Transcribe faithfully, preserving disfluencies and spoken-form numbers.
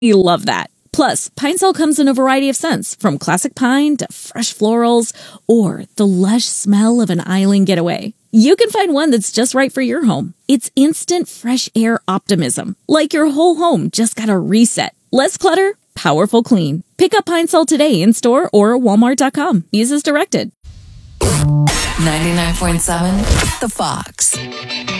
You love that. Plus, Pine Sol comes in a variety of scents, from classic pine to fresh florals or the lush smell of an island getaway. You can find one that's just right for your home. It's instant fresh air optimism, like your whole home just got a reset. Less clutter, powerful clean. Pick up Pine Sol today in store or walmart dot com. Use as directed. ninety-nine point seven The Fox.